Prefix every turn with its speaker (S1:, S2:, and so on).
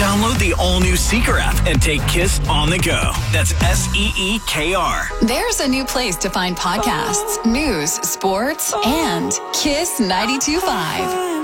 S1: Download the all-new Seeker app and take Kiss on the go. That's SEEKR.
S2: There's a new place to find podcasts, news, sports, and Kiss 92.5.